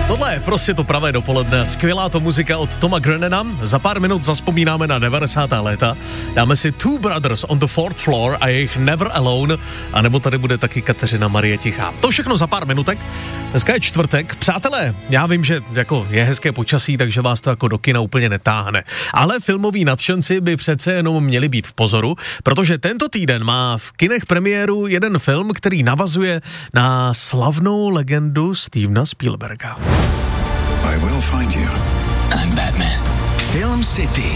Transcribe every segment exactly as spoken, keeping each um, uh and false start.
Tohle je prostě to pravé dopoledne. Skvělá to muzika od Toma Grenana. Za pár minut zazpomínáme na devadesátá léta. Dáme si Two Brothers on the Fourth Floor a jejich Never Alone. A nebo tady bude taky Kateřina Marie Tichá. To všechno za pár minutek. Dneska je čtvrtek. Přátelé, já vím, že jako je hezké počasí, takže vás to jako do kina úplně netáhne. Ale filmoví nadšenci by přece jenom měli být v pozoru, protože tento týden má v kinech premiéru jeden film, který navazuje na slavnou legendu Stevena Spielberga. I will find you. I'm Batman. Film City.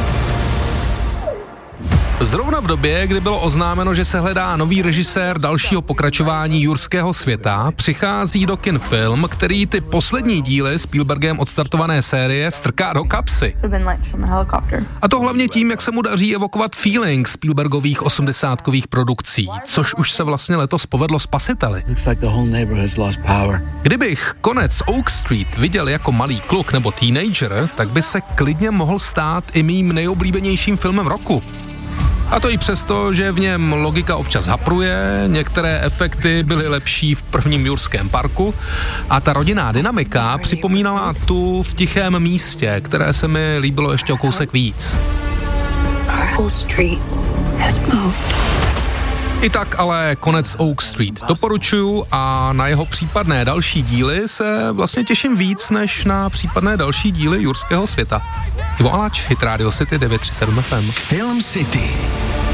Zrovna v době, kdy bylo oznámeno, že se hledá nový režisér dalšího pokračování Jurského světa, přichází do kin film, který ty poslední díly Spielbergem odstartované série strká do kapsy. A to hlavně tím, jak se mu daří evokovat feeling Spielbergových osmdesátkových produkcí, což už se vlastně letos povedlo Spasiteli. Kdybych konec Oak Street viděl jako malý kluk nebo teenager, tak by se klidně mohl stát i mým nejoblíbenějším filmem roku. A to i přesto, že v něm logika občas hapruje, některé efekty byly lepší v prvním Jurském parku a ta rodinná dynamika připomínala tu v Tichém místě, které se mi líbilo ještě o kousek víc. I tak ale konec Oak Street doporučuju a na jeho případné další díly se vlastně těším víc, než na případné další díly Jurského světa. Ivo Alač, Hit Radio City devět tři sedm F M. Film City.